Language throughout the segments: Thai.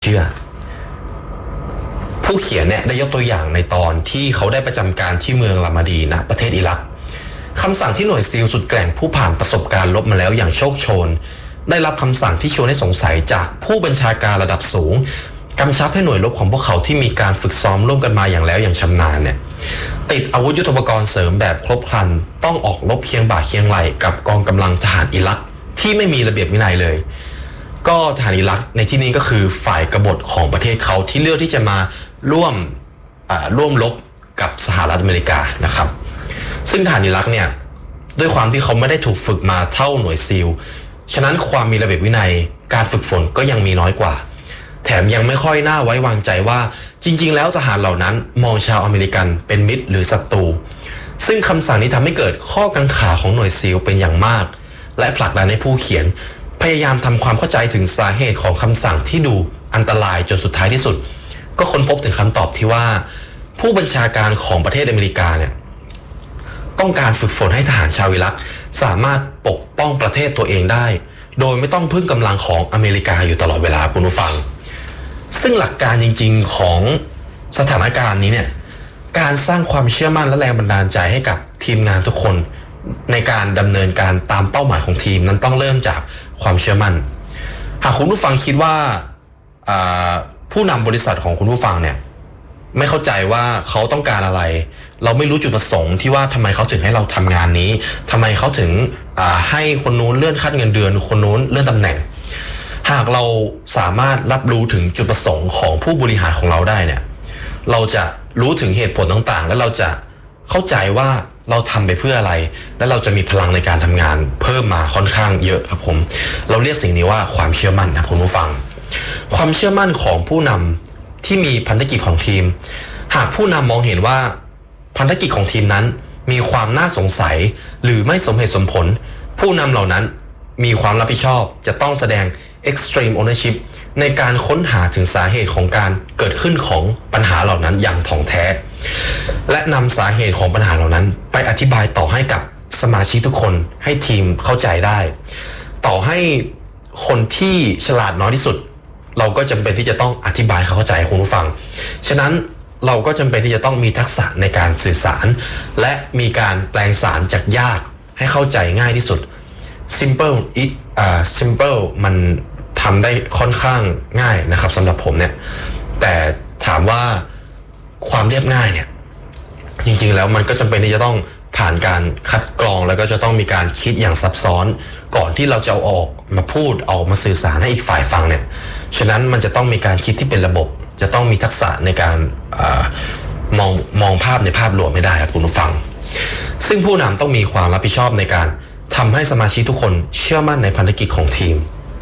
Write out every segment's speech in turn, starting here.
ชื่อผู้เขียนเนี่ยได้ยกตัวอย่างในตอนที่เขาได้ประจำการที่เมืองลามาดีนะประเทศอิรักคำสั่งที่หน่วยซีลสุดแกร่งผู้ผ่านประสบการณ์รบมาแล้วอย่างโชคโชนได้รับคำสั่งที่ชวนให้สงสัยจากผู้บัญชาการระดับสูงกำชับให้หน่วยรบของพวกเขาที่มีการฝึกซ้อมร่วมกันมาอย่างแล้วอย่างชำนาญเนี่ยติดอาวุธยุทโธปกรณ์เสริมแบบครบครันต้องออกรบเคียงบ่าเคียงไหล่กับกองกำลังทหารอิรักที่ไม่มีระเบียบวินัยเลยก็ทหารอิรักในที่นี้ก็คือฝ่ายกบฏของประเทศเขาที่เลือกที่จะมาร่วมรบกับสหรัฐอเมริกานะครับซึ่งทหารอิรักเนี่ยด้วยความที่เขาไม่ได้ถูกฝึกมาเท่าหน่วยซีลฉะนั้นความมีระเบียบวินัยการฝึกฝนก็ยังมีน้อยกว่าแถมยังไม่ค่อยน่าไว้วางใจว่าจริงๆแล้วทหารเหล่านั้นมองชาวอเมริกันเป็นมิตรหรือศัตรูซึ่งคำสั่งนี้ทำให้เกิดข้อกังขาของหน่วยซีลเป็นอย่างมากและผลักดันให้ผู้เขียนพยายามทำความเข้าใจถึงสาเหตุของคำสั่งที่ดูอันตรายจนสุดท้ายที่สุดก็ค้นพบถึงคำตอบที่ว่าผู้บัญชาการของประเทศอเมริกาเนี่ยต้องการฝึกฝนให้ทหารชาวอิรักสามารถปกป้องประเทศตัวเองได้โดยไม่ต้องพึ่งกำลังของอเมริกาอยู่ตลอดเวลาคุณผู้ฟังซึ่งหลักการจริงๆของสถานการณ์นี้เนี่ยการสร้างความเชื่อมั่นและแรงบันดาลใจให้กับทีมงานทุกคนในการดำเนินการตามเป้าหมายของทีมนั้นต้องเริ่มจากความเชื่อมั่นหากคุณผู้ฟังคิดว่าผู้นำบริษัทของคุณผู้ฟังเนี่ยไม่เข้าใจว่าเขาต้องการอะไรเราไม่รู้จุดประสงค์ที่ว่าทำไมเขาถึงให้เราทำงานนี้ทำไมเขาถึงให้คนนู้นเลื่อนขั้นเงินเดือนคนนู้นเลื่อนตำแหน่งหากเราสามารถรับรู้ถึงจุดประสงค์ของผู้บริหารของเราได้เนี่ยเราจะรู้ถึงเหตุผลต่างๆและเราจะเข้าใจว่าเราทำไปเพื่ออะไรและเราจะมีพลังในการทำงานเพิ่มมาค่อนข้างเยอะครับผมเราเรียกสิ่งนี้ว่าความเชื่อมั่นนะคุณผู้ฟังความเชื่อมั่นของผู้นำที่มีพันธกิจของทีมหากผู้นำมองเห็นว่าพันธกิจของทีมนั้นมีความน่าสงสัยหรือไม่สมเหตุสมผลผู้นำเหล่านั้นมีความรับผิดชอบจะต้องแสดง extreme ownership ในการค้นหาถึงสาเหตุของการเกิดขึ้นของปัญหาเหล่านั้นอย่างถ่องแท้และนำสาเหตุของปัญหาเหล่านั้นไปอธิบายต่อให้กับสมาชิกทุกคนให้ทีมเข้าใจได้ต่อให้คนที่ฉลาดน้อยที่สุดเราก็จำเป็นที่จะต้องอธิบายเข้าใจคุณผู้ฟังฉะนั้นเราก็จำเป็นที่จะต้องมีทักษะในการสื่อสารและมีการแปลงสารจากยากให้เข้าใจง่ายที่สุด simple มันทำได้ค่อนข้างง่ายนะครับสำหรับผมเนี่ยแต่ถามว่าความเรียบง่ายเนี่ยจริงๆแล้วมันก็จำเป็นที่จะต้องผ่านการคัดกรองแล้วก็จะต้องมีการคิดอย่างซับซ้อนก่อนที่เราจะเอาออกมาพูดออกมาสื่อสารให้อีกฝ่ายฟังเนี่ยฉะนั้นมันจะต้องมีการคิดที่เป็นระบบจะต้องมีทักษะในการมองภาพในภาพรวมไม่ได้ครับคุณผู้ฟังซึ่งผู้นำต้องมีความรับผิดชอบในการทำให้สมาชิกทุกคนเชื่อมั่นในพันธกิจของทีม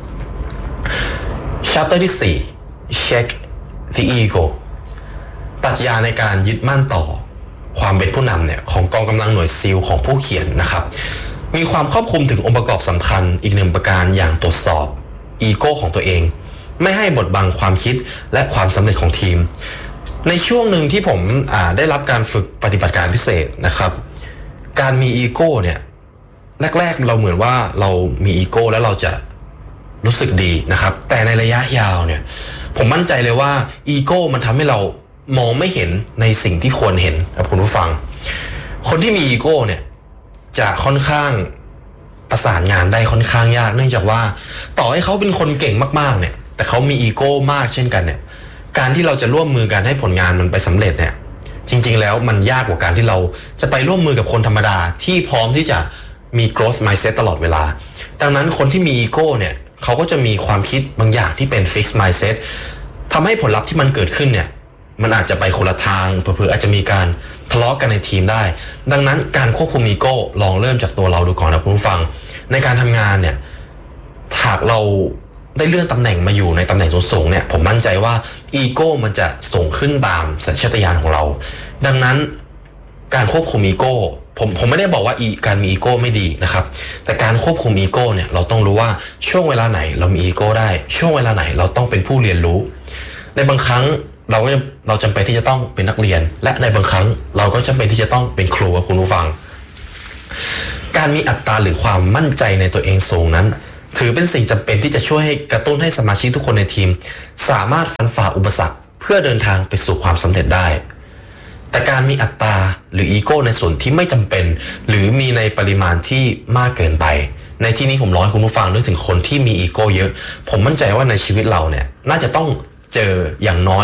Chapter ที่ 4 Check the ego ปรัชญาในการยึดมั่นต่อความเป็นผู้นำเนี่ยของกองกำลังหน่วยซีลของผู้เขียนนะครับมีความครอบคลุมถึงองค์ประกอบสำคัญอีกหนึ่งประการอย่างตรวจสอบอีโก้ของตัวเองไม่ให้บดบังความคิดและความสำเร็จของทีมในช่วงหนึ่งที่ผมได้รับการฝึกปฏิบัติการพิเศษนะครับการมีอีโก้เนี่ยแรกๆเราเหมือนว่าเรามีอีโก้แล้วเราจะรู้สึกดีนะครับแต่ในระยะยาวเนี่ยผมมั่นใจเลยว่าอีโก้มันทำให้เรามองไม่เห็นในสิ่งที่ควรเห็นครับคุณผู้ฟังคนที่มีอีโก้เนี่ยจะค่อนข้างประสานงานได้ค่อนข้างยากเนื่องจากว่าต่อให้เขาเป็นคนเก่งมากๆเนี่ยแต่เขามีอีโก้มากเช่นกันเนี่ยการที่เราจะร่วมมือกันให้ผลงานมันไปสำเร็จเนี่ยจริงๆแล้วมันยากกว่าการที่เราจะไปร่วมมือกับคนธรรมดาที่พร้อมที่จะมี growth mindset ตลอดเวลาดังนั้นคนที่มีอีโก้เนี่ยเขาก็จะมีความคิดบางอย่างที่เป็น fixed mindset ทำให้ผลลัพธ์ที่มันเกิดขึ้นเนี่ยมันอาจจะไปคนละทางเผลอๆอาจจะมีการทะเลาะกันในทีมได้ดังนั้นการควบคุมอีโก้ลองเริ่มจากตัวเราดูก่อนนะคุณผู้ฟังในการทำงานเนี่ยหากเราได้เลื่อนตำแหน่งมาอยู่ในตำแหน่งสูงๆเนี่ยผมมั่นใจว่าอีโก้มันจะส่งขึ้นตามสัญชาตญาณของเราดังนั้นการควบคุมอีโก้ผมไม่ได้บอกว่าการมีอีโก้ไม่ดีนะครับแต่การควบคุมอีโก้เนี่ยเราต้องรู้ว่าช่วงเวลาไหนเรามีอีโก้ได้ช่วงเวลาไหนเราต้องเป็นผู้เรียนรู้ในบางครั้งเราจำเป็นที่จะต้องเป็นนักเรียนและในบางครั้งเราก็จำเป็นที่จะต้องเป็นครูกับคุณผู้ฟังการมีอัตราหรือความมั่นใจในตัวเองสูงนั้นถือเป็นสิ่งจำเป็นที่จะช่วยให้กระตุ้นให้สมาชิกทุกคนในทีมสามารถฟันฝ่าอุปสรรคเพื่อเดินทางไปสู่ความสำเร็จได้แต่การมีอัตราหรืออีโก้ในส่วนที่ไม่จำเป็นหรือมีในปริมาณที่มากเกินไปในที่นี้ผมร้อยคุณผู้ฟังนึกถึงคนที่มีอีโก้เยอะผมมั่นใจว่าในชีวิตเราเนี่ยน่าจะต้องเจออย่างน้อย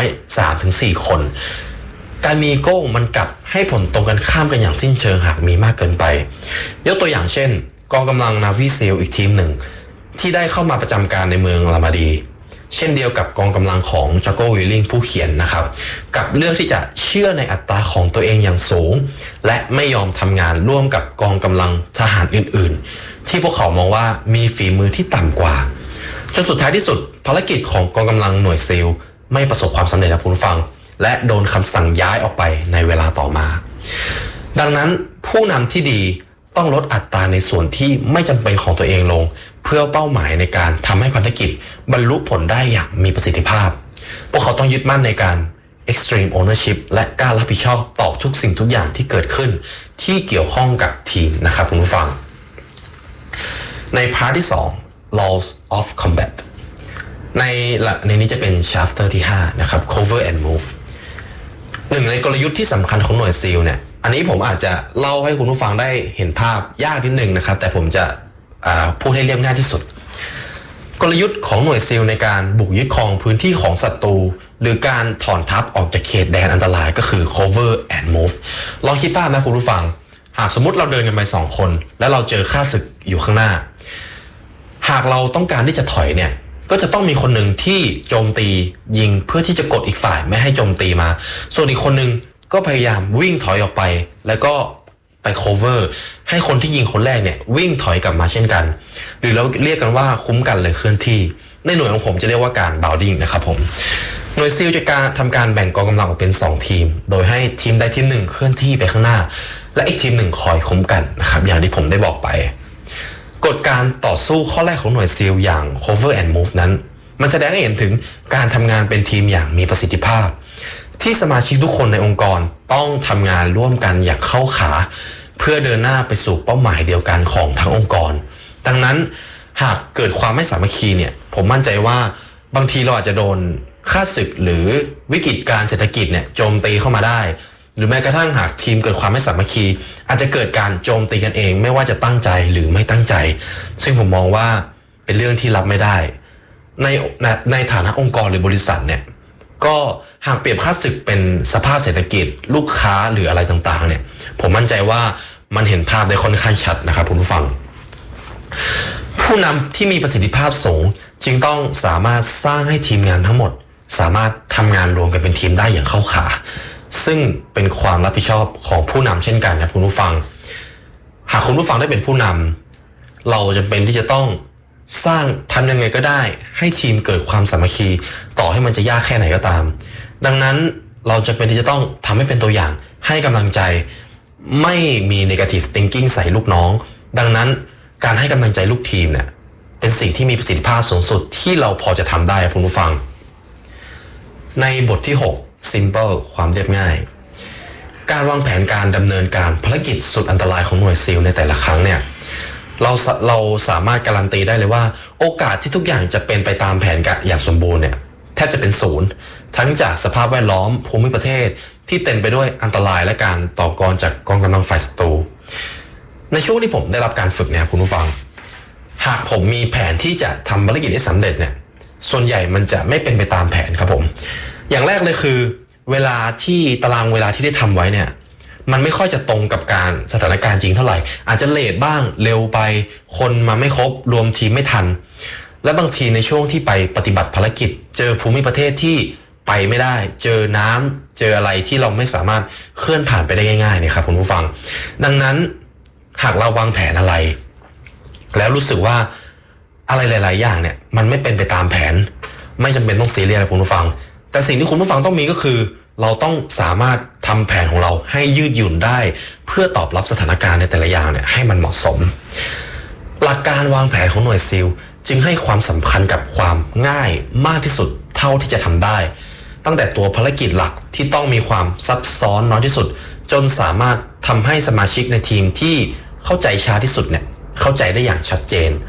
3-4 คนการมีอีโก้มันกลับให้ผลตรงกันข้ามกันอย่างสิ้นเชิงหากมีมากเกินไปยกตัวอย่างเช่นกองกำลังนาวีซีลอีกทีมหนึ่งที่ได้เข้ามาประจำการในเมืองลามาดีเช่นเดียวกับกองกำลังของจอโกวิลลิงผู้เขียนนะครับกับเลือกที่จะเชื่อในอัตราของตัวเองอย่างสูงและไม่ยอมทำงานร่วมกับกองกำลังทหารอื่นๆที่พวกเขามองว่ามีฝีมือที่ต่ำกว่าจนสุดท้ายที่สุดภารกิจของกองกำลังหน่วยซีลไม่ประสบความสำเร็จนะคุณผู้ฟังและโดนคำสั่งย้ายออกไปในเวลาต่อมาดังนั้นผู้นำที่ดีต้องลดอัตราในส่วนที่ไม่จำเป็นของตัวเองลงเพื่อเป้าหมายในการทำให้ภารกิจบรรลุผลได้อย่างมีประสิทธิภาพพวกเขาต้องยึดมั่นในการ extreme ownership และกล้ารับผิดชอบต่อทุกสิ่งทุกอย่างที่เกิดขึ้นที่เกี่ยวข้องกับทีมนะครับคุณผู้ฟังในพาร์ทที่2 laws of combat ในนี้จะเป็น chapter ที่5นะครับ cover and move หนึ่งในกลยุทธ์ที่สำคัญของหน่วยซีลเนี่ยอันนี้ผมอาจจะเล่าให้คุณผู้ฟังได้เห็นภาพยากนิดนึงนะครับแต่ผมจะพูดให้เรียบง่ายที่สุดกลยุทธ์ของหน่วยซีลในการบุกยึดครองพื้นที่ของศัตรูหรือการถอนทัพออกจากเขตแดนอันตรายก็คือ cover and move ลองคิดภาพนะคุณผู้ฟังหากสมมติเราเดินกันไป2คนแล้วเราเจอข้าศึกอยู่ข้างหน้าหากเราต้องการที่จะถอยเนี่ยก็จะต้องมีคนหนึ่งที่โจมตียิงเพื่อที่จะกดอีกฝ่ายไม่ให้โจมตีมาส่วนอีกคนหนึ่งก็พยายามวิ่งถอยออกไปแล้วก็ไป cover ให้คนที่ยิงคนแรกเนี่ยวิ่งถอยกลับมาเช่นกันหรือเราเรียกกันว่าคุ้มกันเลยเคลื่อนที่ในหน่วยของผมจะเรียกว่าการ bounding นะครับผมหน่วยซีลจะทำการแบ่งกองกำลังออกเป็น2ทีมโดยให้ทีมใดทีมหนึ่งเคลื่อนที่ไปข้างหน้าและอีกทีมหนึ่งคอยคุ้มกันนะครับอย่างที่ผมได้บอกไปกฎการต่อสู้ข้อแรกของหน่วยซีลอย่าง cover and move นั้นมันแสดงให้เห็นถึงการทำงานเป็นทีมอย่างมีประสิทธิภาพที่สมาชิกทุกคนในองค์กรต้องทำงานร่วมกันอย่างเข้าขาเพื่อเดินหน้าไปสู่เป้าหมายเดียวกันของทั้งองค์กรดังนั้นหากเกิดความไม่สามัคคีเนี่ยผมมั่นใจว่าบางทีเราอาจจะโดนข้าศึกหรือวิกฤตการเศรษฐกิจเนี่ยโจมตีเข้ามาได้หรือแม้กระทั่งหากทีมเกิดความไม่สามัคคีอาจจะเกิดการโจมตีกันเองไม่ว่าจะตั้งใจหรือไม่ตั้งใจซึ่งผมมองว่าเป็นเรื่องที่รับไม่ได้ในฐานะองค์กรหรือบริษัทเนี่ยก็หากเปรียบข้าศึกเป็นสภาพเศรษฐกิจลูกค้าหรืออะไรต่างๆเนี่ยผมมั่นใจว่ามันเห็นภาพได้ค่อนข้างชัดนะครับคุณผู้ฟังผู้นำที่มีประสิทธิภาพสูงจึงต้องสามารถสร้างให้ทีมงานทั้งหมดสามารถทำงานรวมกันเป็นทีมได้อย่างเข้าขาซึ่งเป็นความรับผิดชอบของผู้นำเช่นกันครับคุณผู้ฟังหากคุณผู้ฟังได้เป็นผู้นำเราจำเป็นที่จะต้องสร้างทำยังไงก็ได้ให้ทีมเกิดความสามัคคีต่อให้มันจะยากแค่ไหนก็ตามดังนั้นเราจำเป็นที่จะต้องทำให้เป็นตัวอย่างให้กำลังใจไม่มี negative thinking ใส่ลูกน้องดังนั้นการให้กำลังใจลูกทีมเนี่ยเป็นสิ่งที่มีประสิทธิภาพสูงสุดที่เราพอจะทำได้คุณผู้ฟังในบทที่6 simple ความเรียบง่ายการวางแผนการดำเนินการภารกิจสุดอันตรายของหน่วยซีลในแต่ละครั้งเนี่ยเราสามารถการันตีได้เลยว่าโอกาสที่ทุกอย่างจะเป็นไปตามแผนการอย่างสมบูรณ์เนี่ยแทบจะเป็นศูนย์ทั้งจากสภาพแวดล้อมภูมิประเทศที่เต็มไปด้วยอันตรายและการต่อกรจากกองกำลังฝ่ายศัตรูในช่วงที่ผมได้รับการฝึกเนี่ยคุณผู้ฟังหากผมมีแผนที่จะทำภารกิจให้สำเร็จเนี่ยส่วนใหญ่มันจะไม่เป็นไปตามแผนครับผมอย่างแรกเลยคือเวลาที่ตารางเวลาที่ได้ทำไว้เนี่ยมันไม่ค่อยจะตรงกับการสถานการณ์จริงเท่าไหร่อาจจะเลทบ้างเร็วไปคนมาไม่ครบรวมทีมไม่ทันและบางทีในช่วงที่ไปปฏิบัติภารกิจเจอภูมิประเทศที่ไปไม่ได้เจอน้ำเจออะไรที่เราไม่สามารถเคลื่อนผ่านไปได้ง่ายๆเนี่ยครับคุณผู้ฟังดังนั้นหากเราวางแผนอะไรแล้วรู้สึกว่าอะไรหลายๆอย่างเนี่ยมันไม่เป็นไปตามแผนไม่จำเป็นต้องซีเรียสนะคุณผู้ฟังแต่สิ่งที่คุณผู้ฟังต้องมีก็คือเราต้องสามารถทำแผนของเราให้ยืดหยุ่นได้เพื่อตอบรับสถานการณ์ในแต่ละอย่างเนี่ยให้มันเหมาะสมหลักการวางแผนของหน่วยซีลจึงให้ความสำคัญกับความง่ายมากที่สุดเท่าที่จะทำได้ตั้งแต่ตัวภารกิจหลักที่ต้องมีความซับซ้อนน้อยที่สุดจนสามารถทำให้สมาชิกในทีมที่เข้าใจช้าที่สุดเนี่ยเข้าใจได้อย่างชัดเจน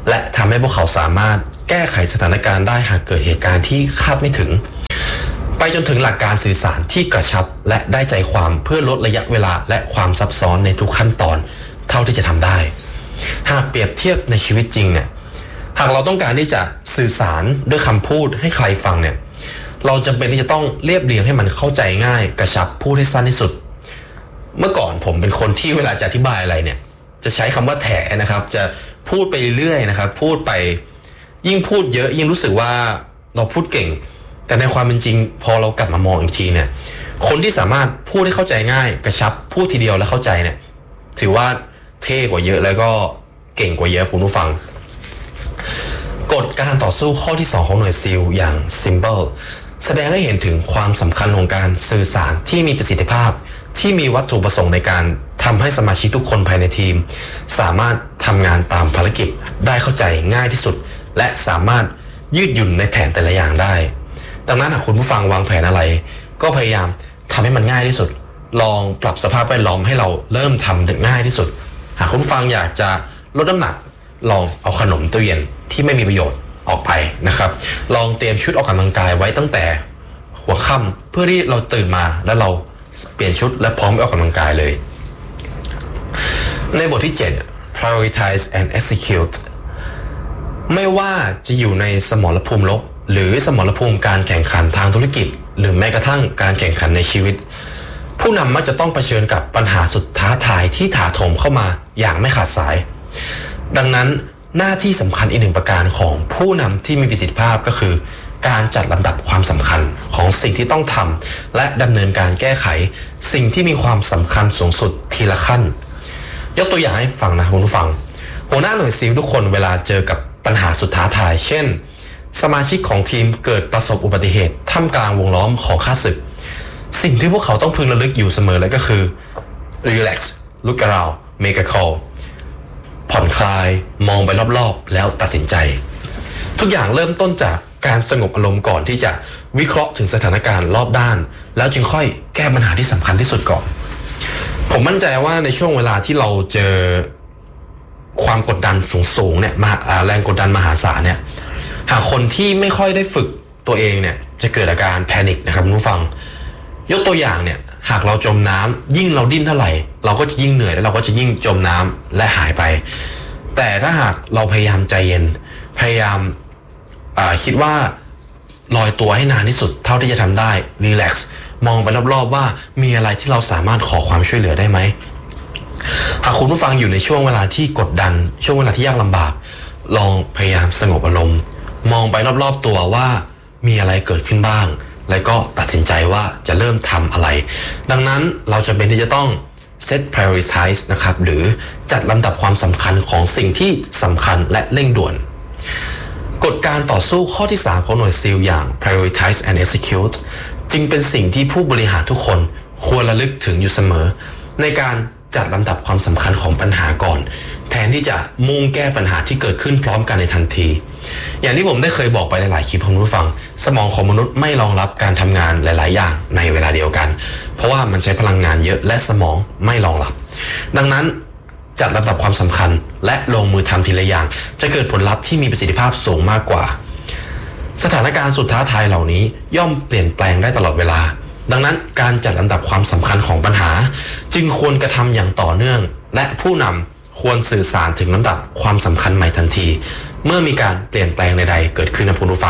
และทำให้พวกเขาสามารถแก้ไขสถานการณ์ได้หากเกิดเหตุการณ์ที่คาดไม่ถึงไปจนถึงหลักการสื่อสารที่กระชับและได้ใจความเพื่อลดระยะเวลาและความซับซ้อนในทุกขั้นตอนเท่าที่จะทำได้หากเปรียบเทียบในชีวิตจริงเนี่ยหากเราต้องการที่จะสื่อสารด้วยคำพูดให้ใครฟังเนี่ยเราจำเป็นที่จะต้องเรียบเรียงให้มันเข้าใจง่ายกระชับพูดให้สั้นที่สุดเมื่อก่อนผมเป็นคนที่เวลาจะอธิบายอะไรเนี่ยจะใช้คำว่าแถนะครับจะพูดไปเรื่อยนะครับพูดไปยิ่งพูดเยอะยิ่งรู้สึกว่าเราพูดเก่งแต่ในความเป็นจริงพอเรากลับมามองอีกทีเนี่ยคนที่สามารถพูดให้เข้าใจง่ายกระชับพูดทีเดียวแล้วเข้าใจเนี่ยถือว่าเท่กว่าเยอะแล้วก็เก่งกว่าเยอะคุณผู้ฟังกฎการต่อสู้ข้อที่2ของหน่วยซีลอย่าง Simple แสดงให้เห็นถึงความสำคัญของการสื่อสารที่มีประสิทธิภาพที่มีวัตถุประสงค์ในการทำให้สมาชิกทุกคนภายในทีมสามารถทำงานตามภารกิจได้เข้าใจง่ายที่สุดและสามารถยืดหยุ่นในแผนแต่ละอย่างได้ดังนั้นหากคุณผู้ฟังวางแผนอะไรก็พยายามทำให้มันง่ายที่สุดลองปรับสภาพแวดล้อมให้เราเริ่มทำง่ายที่สุดหากคุณผู้ฟังอยากจะลดน้ำหนักลองเอาขนมตู้เย็นที่ไม่มีประโยชน์ออกไปนะครับลองเตรียมชุดออกกำลังกายไว้ตั้งแต่หัวค่ำเพื่อที่เราตื่นมาแล้วเราเปลี่ยนชุดและพร้อมไปออกกำลังกายเลยในบทที่7 prioritize and execute ไม่ว่าจะอยู่ในสมรภูมิรบหรือสมรภูมิการแข่งขันทางธุรกิจหรือแม้กระทั่งการแข่งขันในชีวิตผู้นำมักจะต้องเผชิญกับปัญหาสุดท้าทายที่ถาโถมเข้ามาอย่างไม่ขาดสายดังนั้นหน้าที่สำคัญอีกหนึ่งประการของผู้นำที่มีประสิทธิภาพก็คือการจัดลำดับความสำคัญของสิ่งที่ต้องทำและดำเนินการแก้ไขสิ่งที่มีความสำคัญสูงสุดทีละขั้นยกตัวอย่างให้ฟังนะคุณผู้ฟังหัวหน้าหน่วยซีลทุกคนเวลาเจอกับปัญหาสุดท้าทายเช่นสมาชิกของทีมเกิดประสบอุบัติเหตุท่ามกลางวงล้อมของข้าศึกสิ่งที่พวกเขาต้องพึงระลึกอยู่เสมอเลยก็คือ relax look around make a call ผ่อนคลายมองไปรอบๆแล้วตัดสินใจทุกอย่างเริ่มต้นจากการสงบอารมณ์ก่อนที่จะวิเคราะห์ถึงสถานการณ์รอบด้านแล้วจึงค่อยแก้ปัญหาที่สำคัญที่สุดก่อนผมมั่นใจว่าในช่วงเวลาที่เราเจอความกดดันสูงๆเนี่ยแรงกดดันมหาศาลเนี่ยหากคนที่ไม่ค่อยได้ฝึกตัวเองเนี่ยจะเกิดอาการแพนิคนะครับคุณผู้ฟังยกตัวอย่างเนี่ยหากเราจมน้ำยิ่งเราดิ้นเท่าไหร่เราก็จะยิ่งเหนื่อยและเราก็จะยิ่งจมน้ำและหายไปแต่ถ้าหากเราพยายามใจเย็นพยายามคิดว่าลอยตัวให้นานที่สุดเท่าที่จะทำได้รีแลกซ์มองไปรอบๆว่ามีอะไรที่เราสามารถขอความช่วยเหลือได้ไหมหากคุณผู้ฟังอยู่ในช่วงเวลาที่กดดันช่วงเวลาที่ยากลำบากลองพยายามสงบอารมณ์มองไปรอบๆตัวว่ามีอะไรเกิดขึ้นบ้างแล้วก็ตัดสินใจว่าจะเริ่มทำอะไรดังนั้นเราจำเป็นที่จะต้อง set prioritize นะครับหรือจัดลำดับความสำคัญของสิ่งที่สำคัญและเร่งด่วนกฎการต่อสู้ข้อที่3ของหน่วยซีลอย่าง prioritize and execute จึงเป็นสิ่งที่ผู้บริหารทุกคนควรระลึกถึงอยู่เสมอในการจัดลำดับความสำคัญของปัญหาก่อนแทนที่จะมุ่งแก้ปัญหาที่เกิดขึ้นพร้อมกันในทันทีอย่างที่ผมได้เคยบอกไปหลายๆคลิปของคุณผู้ฟังสมองของมนุษย์ไม่รองรับการทำงานหลายๆอย่างในเวลาเดียวกันเพราะว่ามันใช้พลังงานเยอะและสมองไม่รองรับดังนั้นจัดลำดับความสำคัญและลงมือทำทีละอย่างจะเกิดผลลัพธ์ที่มีประสิทธิภาพสูงมากกว่าสถานการณ์สุดท้าทายเหล่านี้ย่อมเปลี่ยนแปลงได้ตลอดเวลาดังนั้นการจัดลำดับความสำคัญของปัญหาจึงควรกระทำอย่างต่อเนื่องและผู้นำควรสื่อสารถึงลำดับความสำคัญใหม่ทันทีเมื่อมีการเปลี่ยนแปลงใดๆเกิดขึ้นนะคุณผู้ฟัง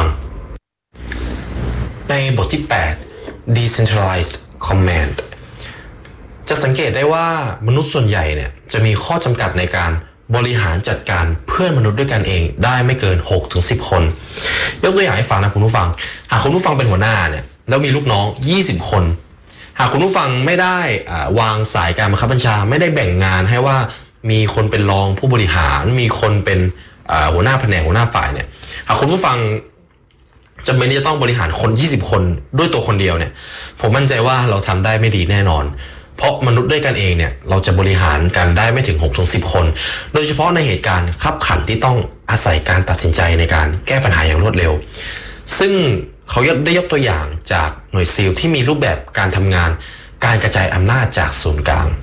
ในบทที่8 Decentralized Command จะสังเกตได้ว่ามนุษย์ส่วนใหญ่เนี่ยจะมีข้อจำกัดในการบริหารจัดการเพื่อนมนุษย์ด้วยกันเองได้ไม่เกิน 6-10 คนยกตัวอย่างให้ฟังนะคุณผู้ฟังหากคุณผู้ฟังเป็นหัวหน้าเนี่ยแล้วมีลูกน้อง20 คนหากคุณผู้ฟังไม่ได้วางสายการบังคับบัญชาไม่ได้แบ่งงานให้ว่ามีคนเป็นรองผู้บริหารมีคนเป็นหัวหน้าแผนกหัวหน้าฝ่ายเนี่ยหากคุณผู้ฟังจำเป็นที่จะต้องบริหารคน20 คนด้วยตัวคนเดียวเนี่ยผมมั่นใจว่าเราทำได้ไม่ดีแน่นอนเพราะมนุษย์ด้วยกันเองเนี่ยเราจะบริหารกันได้ไม่ถึง 6-10 คนโดยเฉพาะในเหตุการณ์คับขันที่ต้องอาศัยการตัดสินใจในการแก้ปัญหาอย่างรวดเร็วซึ่งเขาได้ยกตัวอย่างจากหน่วยซีลที่มีรูปแบบการทำงานการกระจายอำนาจจากศูนย์กลาง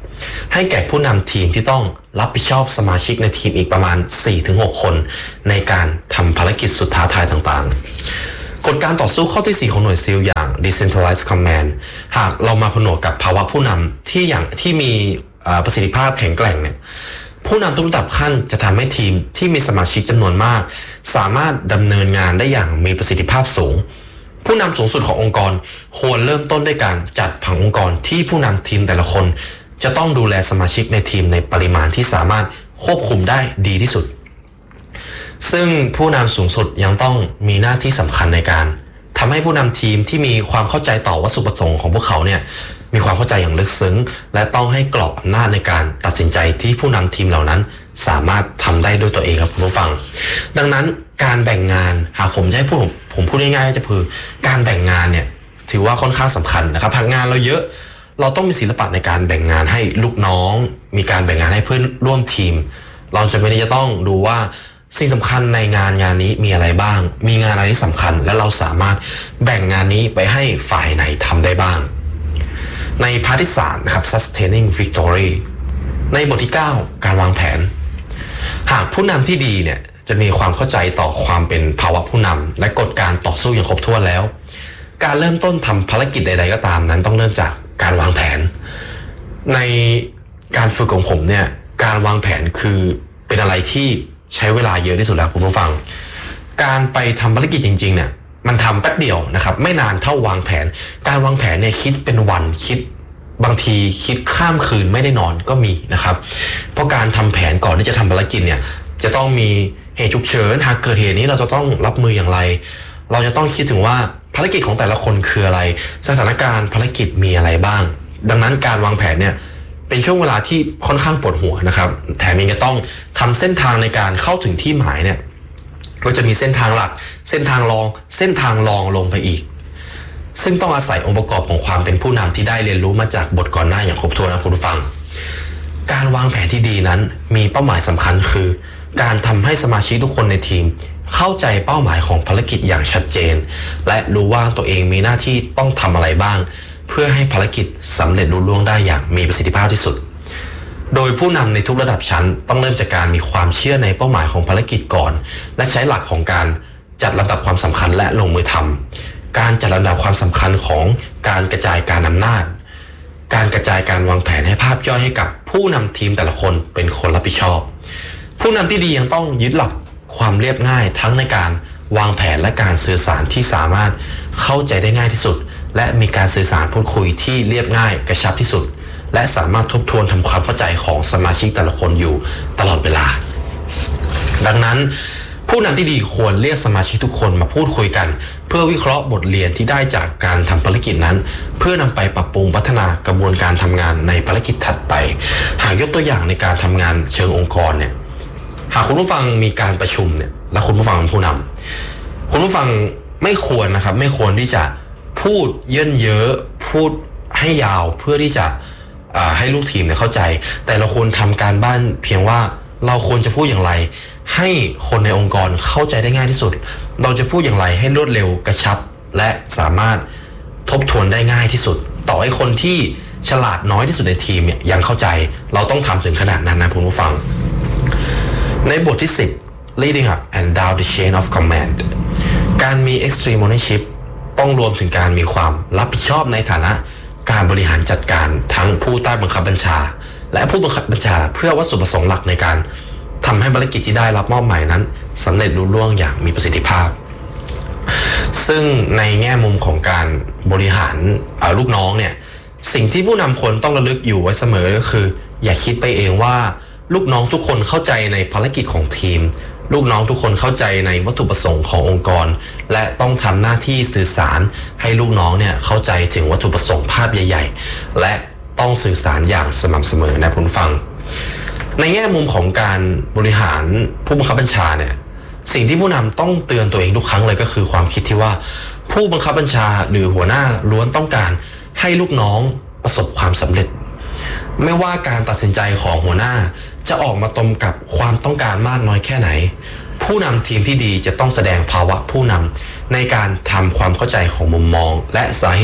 ให้แก่ผู้นำทีมที่ต้องรับผิดชอบสมาชิกในทีมอีกประมาณ 4-6 คนในการทำภารกิจสุดท้าทายต่างๆกฎการต่อสู้ข้อที่ 4 ของหน่วยซีลอย่าง Decentralized Command หากเรามาผนวกกับภาวะผู้นำที่มีประสิทธิภาพแข็งแกร่งเนี่ยผู้นำทุกระดับขั้นจะทำให้ทีมที่มีสมาชิกจำนวนมากสามารถดำเนินงานได้อย่างมีประสิทธิภาพสูงผู้นำสูงสุดขององค์กรควรเริ่มต้นด้วยการจัดผังองค์กรที่ผู้นำทีมแต่ละคนจะต้องดูแลสมาชิกในทีมในปริมาณที่สามารถควบคุมได้ดีที่สุดซึ่งผู้นำสูงสุดยังต้องมีหน้าที่สำคัญในการทำให้ผู้นำทีมที่มีความเข้าใจต่อวัตถุประสงค์ของพวกเขาเนี่ยมีความเข้าใจอย่างลึกซึ้งและต้องให้กรอบอำนาจในการตัดสินใจที่ผู้นำทีมเหล่านั้นสามารถทำได้ด้วยตัวเองครับคุณผู้ฟังดังนั้นการแบ่งงานหากผมจะให้ผมพูดง่ายๆจะคือการแบ่งงานเนี่ยถือว่าค่อนข้างสำคัญนะครับหากงานเราเยอะเราต้องมีศิลปะในการแบ่งงานให้ลูกน้องมีการแบ่งงานให้เพื่อนร่วมทีมเราจะไม่ได้จะต้องดูว่าสิ่งสำคัญในงานนี้มีอะไรบ้างมีงานอะไรที่สำคัญและเราสามารถแบ่งงานนี้ไปให้ฝ่ายไหนทำได้บ้างในพาร์ทที่ 3นะครับ sustaining victory ในบทที่ 9 การวางแผนหากผู้นำที่ดีเนี่ยจะมีความเข้าใจต่อความเป็นภาวะผู้นำและกฎการต่อสู้อย่างครบถ้วนแล้วการเริ่มต้นทำภารกิจใดๆก็ตามนั้นต้องเริ่มจากการวางแผนในการฝึกของผมเนี่ยการวางแผนคือเป็นอะไรที่ใช้เวลาเยอะที่สุดแล้วคุณผู้ฟังการไปทำภารกิจจริงๆเนี่ยมันทำแป๊บเดียวนะครับไม่นานเท่าวางแผนการวางแผนเนี่ยคิดเป็นวันคิดบางทีคิดข้ามคืนไม่ได้นอนก็มีนะครับเพราะการทำแผนก่อนที่จะทำภารกิจเนี่ยจะต้องมีเหตุฉุกเฉินหากเกิดเหตุนี้เราจะต้องรับมืออย่างไรเราจะต้องคิดถึงว่าภารกิจของแต่ละคนคืออะไรสถานการณ์ภารกิจมีอะไรบ้างดังนั้นการวางแผนเนี่ยเป็นช่วงเวลาที่ค่อนข้างปวดหัวนะครับแถมยังจะต้องทำเส้นทางในการเข้าถึงที่หมายเนี่ยก็จะมีเส้นทางหลักเส้นทางรองเส้นทางรองลงไปอีกซึ่งต้องอาศัยองค์ประกอบของความเป็นผู้นำที่ได้เรียนรู้มาจากบทก่อนหน้าอย่างครบถ้วนนะคุณผู้ฟังการวางแผนที่ดีนั้นมีเป้าหมายสำคัญคือการทำให้สมาชิกทุกคนในทีมเข้าใจเป้าหมายของภารกิจอย่างชัดเจนและรู้ว่าตัวเองมีหน้าที่ต้องทำอะไรบ้างเพื่อให้ภารกิจสำเร็จลุล่วงได้อย่างมีประสิทธิภาพที่สุดโดยผู้นำในทุกระดับชั้นต้องเริ่มจากการมีความเชื่อในเป้าหมายของภารกิจก่อนและใช้หลักของการจัดลำดับความสำคัญและลงมือทำการจัดลำดับความสำคัญของการกระจายการอำนาจการกระจายการวางแผนให้ภาพย่อยให้กับผู้นำทีมแต่ละคนเป็นคนรับผิดชอบผู้นำที่ดียังต้องยึดหลักความเรียบง่ายทั้งในการวางแผนและการสื่อสารที่สามารถเข้าใจได้ง่ายที่สุดและมีการสื่อสารพูดคุยที่เรียบง่ายกระชับที่สุดและสามารถทบทวนทำความเข้าใจของสมาชิกแต่ละคนอยู่ตลอดเวลาดังนั้นผู้นำที่ดีควรเรียกสมาชิกทุกคนมาพูดคุยกันเพื่อวิเคราะห์บทเรียนที่ได้จากการทำภารกิจนั้นเพื่อนำไปปรับปรุงพัฒนากระบวนการทำงานในภารกิจถัดไปหากยกตัวอย่างในการทำงานเชิงองค์กรเนี่ยหากคุณผู้ฟังมีการประชุมเนี่ยและคุณผู้ฟังเป็นผู้นำคุณผู้ฟังไม่ควรนะครับไม่ควรที่จะพูดเยินเยอะพูดให้ยาวเพื่อที่จะให้ลูกทีมเนี่ยเข้าใจแต่เราควรทำการบ้านเพียงว่าเราควรจะพูดอย่างไรให้คนในองค์กรเข้าใจได้ง่ายที่สุดเราจะพูดอย่างไรให้รวดเร็วกระชับและสามารถทบทวนได้ง่ายที่สุดต่อให้คนที่ฉลาดน้อยที่สุดในทีมเนี่ยยังเข้าใจเราต้องทำถึงขนาดนั้นนะคุณผู้ฟังในบทที่ 10 leading up and down the chain of command การมี extreme ownership ต้องรวมถึงการมีความรับผิดชอบในฐานะการบริหารจัดการทั้งผู้ใต้บังคับบัญชาและผู้บังคับบัญชาเพื่อวัตถุประสงค์หลักในการทำให้ภารกิจที่ได้รับมอบหมายนั้นสำเร็จลุล่วงอย่างมีประสิทธิภาพซึ่งในแง่มุมของการบริหารลูกน้องเนี่ยสิ่งที่ผู้นำคนต้องระลึกอยู่ไว้เสมอก็คืออย่าคิดไปเองว่าลูกน้องทุกคนเข้าใจในภารกิจของทีมลูกน้องทุกคนเข้าใจในวัตถุประสงค์ขององค์กรและต้องทำหน้าที่สื่อสารให้ลูกน้องเนี่ยเข้าใจถึงวัตถุประสงค์ภาพใหญ่ๆและต้องสื่อสารอย่างสม่ำเสมอนะคุณฟังในแง่มุมของการบริหารผู้บังคับบัญชาเนี่ยสิ่งที่ผู้นำต้องเตือนตัวเองทุกครั้งเลยก็คือความคิดที่ว่าผู้บังคับบัญชาหรือหัวหน้าล้วนต้องการให้ลูกน้องประสบความสำเร็จไม่ว่าการตัดสินใจของหัวหน้าจะออกมาตรงกับความต้องการมากน้อยแค่ไหนผู้นำทีมที่ดีจะต้องแสดงภาวะผู้นำในการทำความเข้าใจของมุมมองและสาเหตุ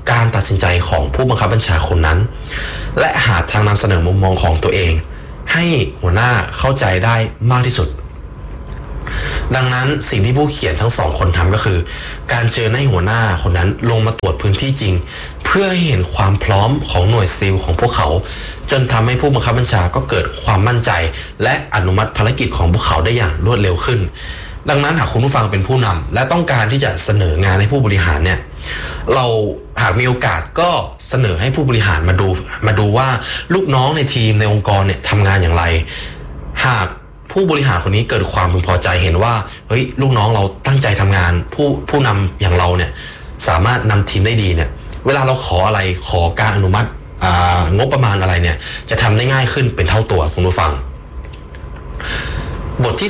การตัดสินใจของผู้บังคับบัญชาคนนั้นและหาทางนำเสนอมุมมองของตัวเองให้หัวหน้าเข้าใจได้มากที่สุดดังนั้นสิ่งที่ผู้เขียนทั้งสองคนทำก็คือการเชิญให้หัวหน้าคนนั้นลงมาตรวจพื้นที่จริงเพื่อให้เห็นความพร้อมของหน่วยซีลของพวกเขาจนทำให้ผู้บังคับบัญชาก็เกิดความมั่นใจและอนุมัติภารกิจของพวกเขาได้อย่างรวดเร็วขึ้นดังนั้นหากคุณผู้ฟังเป็นผู้นำและต้องการที่จะเสนองานให้ผู้บริหารเนี่ยเราหากมีโอกาสก็เสนอให้ผู้บริหารมาดูว่าลูกน้องในทีมในองค์กรเนี่ยทำงานอย่างไรหากผู้บริหารคนนี้เกิดความพึงพอใจเห็นว่าเฮ้ยลูกน้องเราตั้งใจทำงานผู้นำอย่างเราเนี่ยสามารถนำทีมได้ดีเนี่ยเวลาเราขออะไรขอการอนุมัติงบประมาณอะไรเนี่ยจะทำได้ง่ายขึ้นเป็นเท่าตัวคุณผู้ฟังบทที่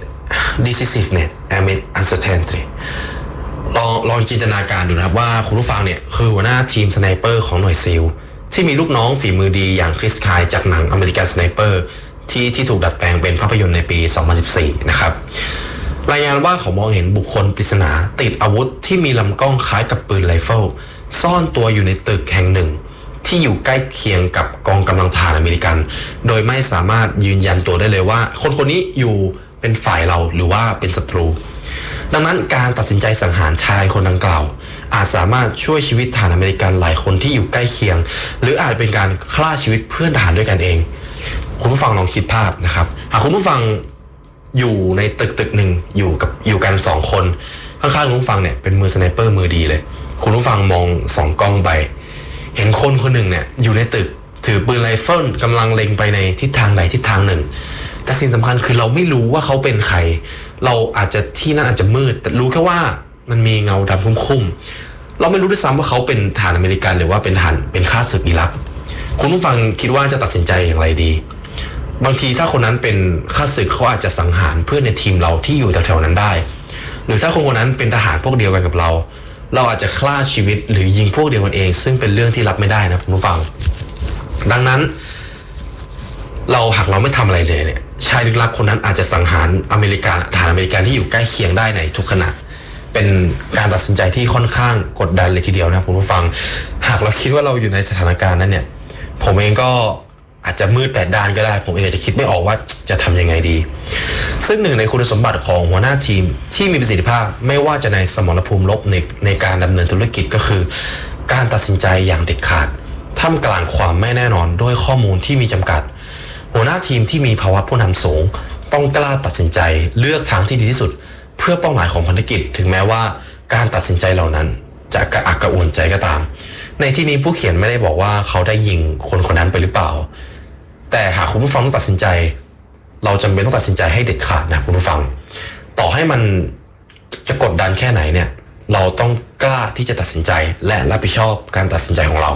11 decisiveness amid uncertainty ลองจินตนาการดูนะครับว่าคุณผู้ฟังเนี่ยคือหัวหน้าทีมสไนเปอร์ของหน่วยซีลที่มีลูกน้องฝีมือดีอย่างคริสคายจากหนังอเมริกันสไนเปอร์ที่ถูกดัดแปลงเป็นภาพยนตร์ในปี 2014 นะครับรายงานว่าเขามองเห็นบุคคลปริศนาติดอาวุธที่มีลำกล้องคล้ายกับปืนไรเฟิลซ่อนตัวอยู่ในตึกแห่งหนึ่งที่อยู่ใกล้เคียงกับกองกำลังทหารอเมริกันโดยไม่สามารถยืนยันตัวได้เลยว่าคนนี้อยู่เป็นฝ่ายเราหรือว่าเป็นศัตรูดังนั้นการตัดสินใจสังหารชายคนดังกล่าวอาจสามารถช่วยชีวิตทหารอเมริกันหลายคนที่อยู่ใกล้เคียงหรืออาจเป็นการฆ่าชีวิตเพื่อนทหารด้วยกันเองคุณผู้ฟังลองคิดภาพนะครับหากคุณผู้ฟังอยู่ในตึกหนึ่งอยู่กัน2คนข้างๆคุณผู้ฟังเนี่ยเป็นมือสไนเปอร์มือดีเลยคุณผู้ฟังมอง2กล้องไปเห็นคนหนึ่งเนี่ยอยู่ในตึกถือปืนไรเฟิลกำลังเล็งไปในทิศทางใดทิศทางหนึ่งแต่สิ่งสำคัญคือเราไม่รู้ว่าเขาเป็นใครเราอาจจะที่นั่นอาจจะมืดแต่รู้แค่ว่ามันมีเงาดำคุ้มๆเราไม่รู้ด้วยซ้ำว่าเขาเป็นทหารอเมริกันหรือว่าเป็นทหารเป็นข้าศึกอิรักคุณผู้ฟังคิดว่าจะตัดสินใจอย่างไรดีบางทีถ้าคนนั้นเป็นข้าศึกเขาอาจจะสังหารเพื่อนในทีมเราที่อยู่แถวๆนั้นได้หรือถ้าคนนั้นเป็นทหารพวกเดียวกันกับเราอาจจะฆ่าชีวิตหรือยิงพวกเดียวกันเองซึ่งเป็นเรื่องที่รับไม่ได้นะคุณผู้ฟังดังนั้นหากเราไม่ทำอะไรเลยเนี่ยชายลึกลับคนนั้นอาจจะสังหารทหารอเมริกันที่อยู่ใกล้เคียงได้ในทุกขณะเป็นการตัดสินใจที่ค่อนข้างกดดันเลยทีเดียวนะคุณผู้ฟังหากเราคิดว่าเราอยู่ในสถานการณ์นั้นเนี่ยผมเองก็อาจจะมืดแปดด้านก็ได้ผมเองอาจจะคิดไม่ออกว่าจะทำยังไงดีซึ่งหนึ่งในคุณสมบัติของหัวหน้าทีมที่มีประสิทธิภาพไม่ว่าจะในสมรภูมิรบในการดำเนินธุรกิจก็คือการตัดสินใจอย่างเด็ดขาดท่ามกลางความไม่แน่นอนด้วยข้อมูลที่มีจำกัดหัวหน้าทีมที่มีภาวะผู้นำสูงต้องกล้าตัดสินใจเลือกทางที่ดีที่สุดเพื่อเป้าหมายของภารกิจถึงแม้ว่าการตัดสินใจเหล่านั้นจะกระอักกระอ่วนใจก็ตามในที่นี้ผู้เขียนไม่ได้บอกว่าเขาได้ยิงคนนั้นไปหรือเปล่าแต่หากคุณผู้ฟังต้องตัดสินใจเราจำเป็นต้องตัดสินใจให้เด็ดขาดนะคุณผู้ฟังต่อให้มันจะกดดันแค่ไหนเนี่ยเราต้องกล้าที่จะตัดสินใจและรับผิดชอบการตัดสินใจของเรา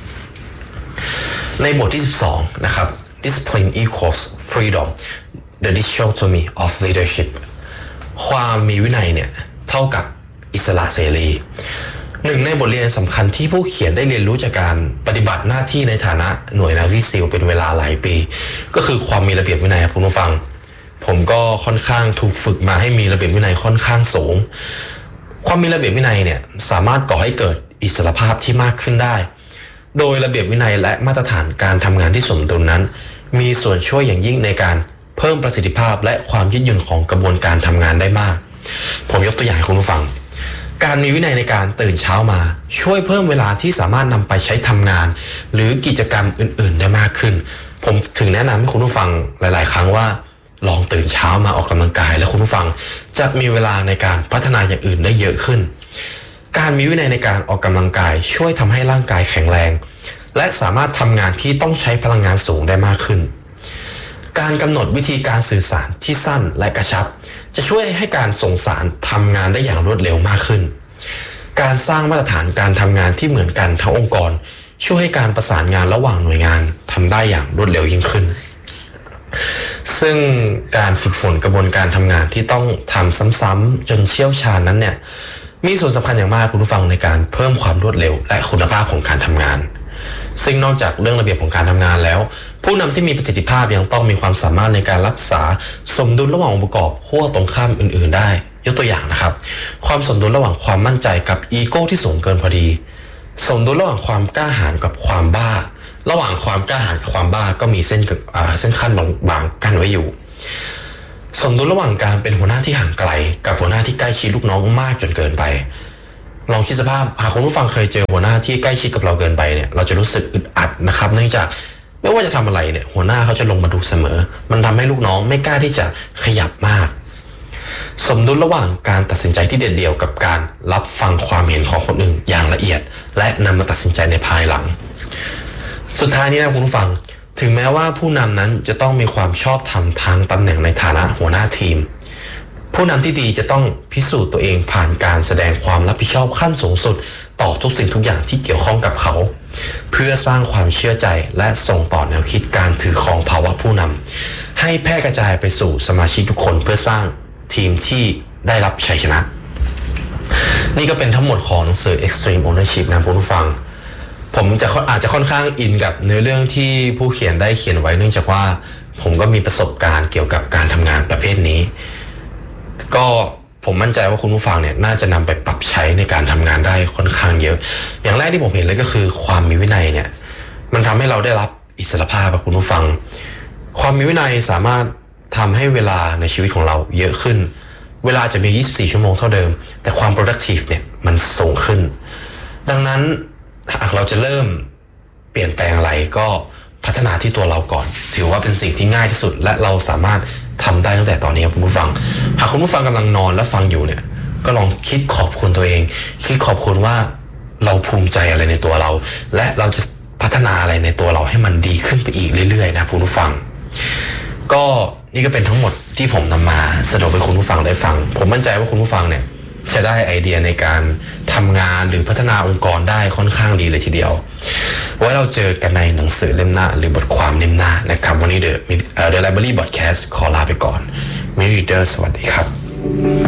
ในบทที่12นะครับ Discipline equals freedom the dichotomy of leadership ความมีวินัยเนี่ยเท่ากับอิสระเสรีหนึ่งในบทเรียนสำคัญที่ผู้เขียนได้เรียนรู้จากการปฏิบัติหน้าที่ในฐานะหน่วยนาวีซีลเป็นเวลาหลายปีก็คือความมีระเบียบวินัยครับคุณผู้ฟังผมก็ค่อนข้างถูกฝึกมาให้มีระเบียบวินัยค่อนข้างสูงความมีระเบียบวินัยเนี่ยสามารถก่อให้เกิดอิสรภาพที่มากขึ้นได้โดยระเบียบวินัยและมาตรฐานการทำงานที่สมดุลนั้นมีส่วนช่วยอย่างยิ่งในการเพิ่มประสิทธิภาพและความยืดหยุ่นของกระบวนการทำงานได้มากผมยกตัวอย่างให้คุณผู้ฟังการมีวินัยในการตื่นเช้ามาช่วยเพิ่มเวลาที่สามารถนำไปใช้ทำงานหรือกิจกรรมอื่นๆได้มากขึ้นผมถึงแนะนำให้คุณผู้ฟังหลายๆครั้งว่าลองตื่นเช้ามาออกกำลังกายและคุณผู้ฟังจะมีเวลาในการพัฒนาอย่างอื่นได้เยอะขึ้นการมีวินัยในการออกกำลังกายช่วยทำให้ร่างกายแข็งแรงและสามารถทำงานที่ต้องใช้พลังงานสูงได้มากขึ้นการกำหนดวิธีการสื่อสารที่สั้นและกระชับจะช่วยให้การส่งสารทำงานได้อย่างรวดเร็วมากขึ้นการสร้างมาตรฐานการทำงานที่เหมือนกันทั้งองค์กรช่วยให้การประสานงานระหว่างหน่วยงานทำได้อย่างรวดเร็วยิ่งขึ้นซึ่งการฝึกฝนกระบวนการทำงานที่ต้องทำซ้ำๆจนเชี่ยวชาญนั้นเนี่ยมีส่วนสำคัญอย่างมากคุณผู้ฟังในการเพิ่มความรวดเร็วและคุณภาพของการทำงานซึ่งนอกจากเรื่องระเบียบของการทำงานแล้วผู้นำที่มีประสิทธิภาพยังต้องมีความสามารถในการรักษาสมดุลระหว่างองค์ประกอบขั้วตรงข้ามอื่นๆได้ยกตัวอย่างนะครับความสมดุลระหว่างความมั่นใจกับอีโก้ที่สูงเกินพอดีสมดุลระหว่างความกล้าหาญกับความบ้าระหว่างความกล้าหาญกับความบ้าก็มีเส้นขั้นบางกั้นไว้อยู่สมดุลระหว่างการเป็นหัวหน้าที่ห่างไกลกับหัวหน้าที่ใกล้ชิดลูกน้องมากจนเกินไปลองคิดสภาพหากคุณผู้ฟังเคยเจอหัวหน้าที่ใกล้ชิดกับเราเกินไปเนี่ยเราจะรู้สึกอึดอัดนะครับเนื่องจากไม่ว่าจะทำอะไรเนี่ยหัวหน้าเขาจะลงมาดูเสมอมันทำให้ลูกน้องไม่กล้าที่จะขยับมากสมดุลระหว่างการตัดสินใจที่เด็ดเดี่ยวกับการรับฟังความเห็นของคนอื่นอย่างละเอียดและนำมาตัดสินใจในภายหลังสุดท้ายนี้นะคุณผู้ฟังถึงแม้ว่าผู้นำนั้นจะต้องมีความชอบธรรมทางตำแหน่งในฐานะหัวหน้าทีมผู้นำที่ดีจะต้องพิสูจน์ตัวเองผ่านการแสดงความรับผิดชอบขั้นสูงสุดต่อทุกสิ่งทุกอย่างที่เกี่ยวข้องกับเขาเพื่อสร้างความเชื่อใจและส่งต่อแนวคิดการถือครองภาวะผู้นำให้แพร่กระจายไปสู่สมาชิกทุกคนเพื่อสร้างทีมที่ได้รับชัยชนะนี่ก็เป็นทั้งหมดของหนังสือ Extreme Ownership นะคุณผู้ฟังผมอาจจะค่อนข้างอินกับเนื้อเรื่องที่ผู้เขียนได้เขียนไว้เนื่องจากว่าผมก็มีประสบการณ์เกี่ยวกับการทำงานประเภทนี้ก็ผมมั่นใจว่าคุณผู้ฟังเนี่ยน่าจะนำไปปรับใช้ในการทำงานได้ค่อนข้างเยอะอย่างแรกที่ผมเห็นเลยก็คือความมีวินัยเนี่ยมันทำให้เราได้รับอิสรภาพคุณผู้ฟังความมีวินัยสามารถทำให้เวลาในชีวิตของเราเยอะขึ้นเวลาจะมี24ชั่วโมงเท่าเดิมแต่ความ productive เนี่ยมันสูงขึ้นดังนั้นหากเราจะเริ่มเปลี่ยนแปลงอะไรก็พัฒนาที่ตัวเราก่อนถือว่าเป็นสิ่งที่ง่ายที่สุดและเราสามารถทำได้ตั้งแต่ตอนนี้คุณผู้ฟังหากคุณผู้ฟังกำลังนอนและฟังอยู่เนี่ยก็ลองคิดขอบคุณตัวเองคิดขอบคุณว่าเราภูมิใจอะไรในตัวเราและเราจะพัฒนาอะไรในตัวเราให้มันดีขึ้นไปอีกเรื่อยๆนะคุณผู้ฟังก็นี่ก็เป็นทั้งหมดที่ผมนำมาเสนอให้คุณผู้ฟังได้ฟังผมมั่นใจว่าคุณผู้ฟังเนี่ยจะได้ไอเดียในการทำงานหรือพัฒนาองค์กรได้ค่อนข้างดีเลยทีเดียวไว้เราเจอกันในหนังสือเล่มหน้าหรือบทความเล่มหน้านะครับวันนี้The Library Podcast ขอลาไปก่อน Reader สวัสดีครับ